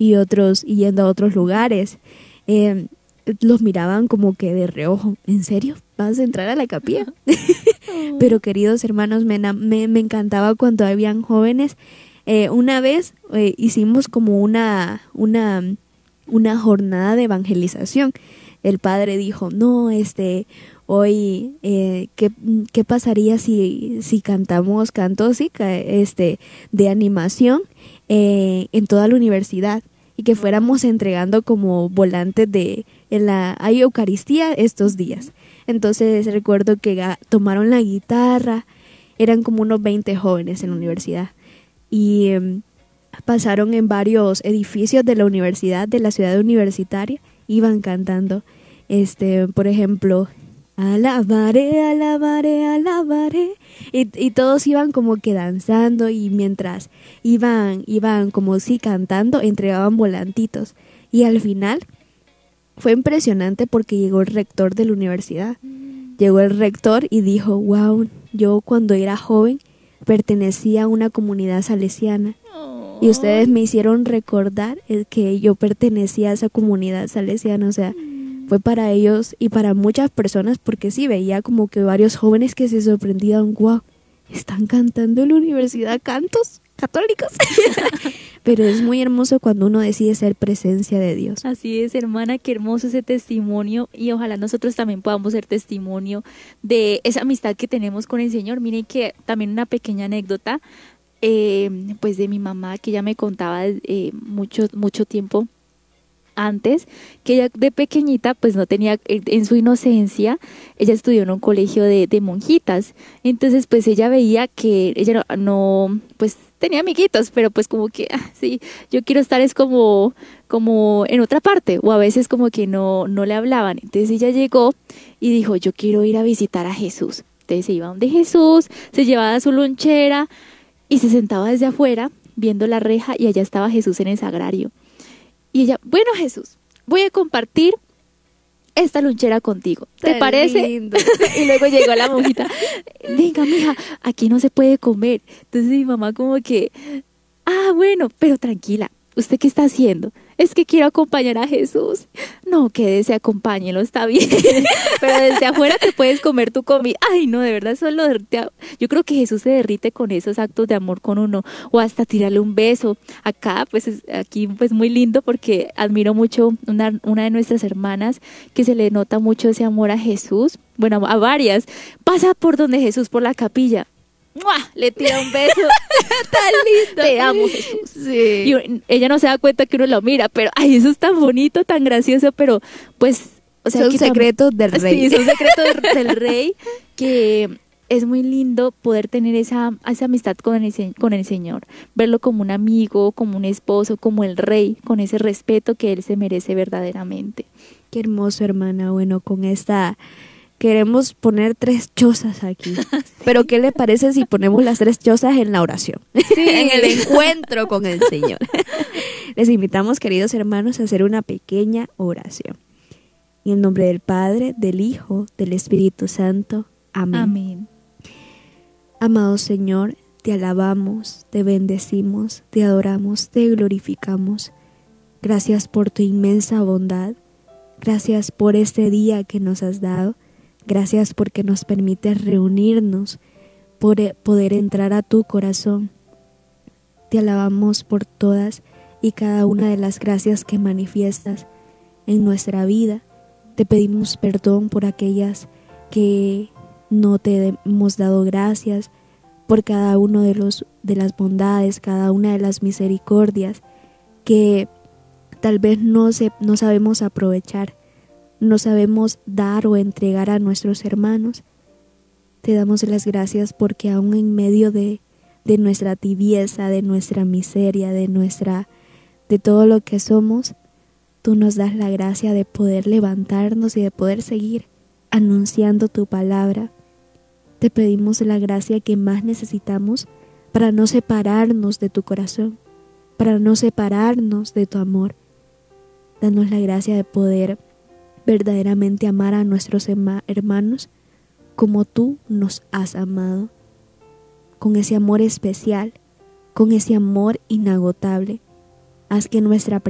y otros yendo a otros lugares. Los miraban como que de reojo. ¿En serio? ¿Vas a entrar a la capilla? Pero queridos hermanos, me encantaba cuando habían jóvenes. Una vez hicimos como una jornada de evangelización. El padre dijo, no, hoy, ¿qué pasaría si cantamos cantos de animación en toda la universidad? Y que fuéramos entregando como volantes hay Eucaristía estos días. Entonces recuerdo que tomaron la guitarra, eran como unos 20 jóvenes en la universidad, y pasaron en varios edificios de la universidad, de la ciudad universitaria, iban cantando, por ejemplo, alabaré, alabaré, alabaré, y todos iban como que danzando, y mientras iban como si cantando, entregaban volantitos, y al final fue impresionante porque llegó el rector de la universidad. Llegó el rector y dijo, wow, yo cuando era joven pertenecía a una comunidad salesiana. Y ustedes me hicieron recordar que yo pertenecía a esa comunidad salesiana. O sea, fue para ellos y para muchas personas, porque sí, veía como que varios jóvenes que se sorprendían, wow, están cantando en la universidad cantos católicos. Pero es muy hermoso cuando uno decide ser presencia de Dios. Así es, hermana, qué hermoso ese testimonio, y ojalá nosotros también podamos ser testimonio de esa amistad que tenemos con el Señor. Miren que también una pequeña anécdota, pues de mi mamá, que ella me contaba mucho tiempo antes, que ella de pequeñita pues no tenía, en su inocencia, ella estudió en un colegio de monjitas. Entonces pues ella veía que ella no pues tenía amiguitos, pero pues como que sí, yo quiero estar es como en otra parte, o a veces como que no le hablaban. Entonces ella llegó y dijo, yo quiero ir a visitar a Jesús. Entonces se iba donde Jesús, se llevaba su lonchera y se sentaba desde afuera viendo la reja, y allá estaba Jesús en el sagrario. Y ella, bueno, Jesús, voy a compartir esta lonchera contigo, ¿te parece? Lindo. Y luego llegó la monjita, venga, mija, aquí no se puede comer. Entonces mi mamá como que, bueno, pero tranquila, ¿usted qué está haciendo? Es que quiero acompañar a Jesús. No, quédese, acompáñelo, está bien. Pero desde afuera te puedes comer tu comida. Ay, no, de verdad, eso lo derrite. Yo creo que Jesús se derrite con esos actos de amor con uno, o hasta tirarle un beso. Acá, pues, aquí, pues, muy lindo, porque admiro mucho una de nuestras hermanas, que se le nota mucho ese amor a Jesús. Bueno, a varias. Pasa por donde Jesús, por la capilla. ¡Mua! Le tira un beso. Tan lindo. Te amo, Jesús. Sí. Y ella no se da cuenta que uno lo mira, pero ay, eso es tan bonito, tan gracioso, pero pues, o sea, son secretos del rey. Sí, son secretos del rey, que es muy lindo poder tener esa amistad con el Señor, verlo como un amigo, como un esposo, como el rey, con ese respeto que él se merece verdaderamente. Qué hermoso, hermana. Bueno, con esta queremos poner 3 chozas aquí. Sí. Pero ¿qué le parece si ponemos las 3 chozas en la oración? Sí. En el encuentro con el Señor. Les invitamos, queridos hermanos, a hacer una pequeña oración. En el nombre del Padre, del Hijo, del Espíritu Santo. Amén. Amén. Amado Señor, te alabamos, te bendecimos, te adoramos, te glorificamos. Gracias por tu inmensa bondad. Gracias por este día que nos has dado. Gracias porque nos permites reunirnos, por poder entrar a tu corazón. Te alabamos por todas y cada una de las gracias que manifiestas en nuestra vida. Te pedimos perdón por aquellas que no te hemos dado gracias, por cada uno de las bondades, cada una de las misericordias que tal vez no sabemos aprovechar, no sabemos dar o entregar a nuestros hermanos. Te damos las gracias porque aún en medio de nuestra tibieza, de nuestra miseria, de todo lo que somos, tú nos das la gracia de poder levantarnos y de poder seguir anunciando tu palabra. Te pedimos la gracia que más necesitamos para no separarnos de tu corazón, para no separarnos de tu amor. Danos la gracia de poder verdaderamente amar a nuestros hermanos como tú nos has amado, con ese amor especial, con ese amor inagotable. Haz que nuestra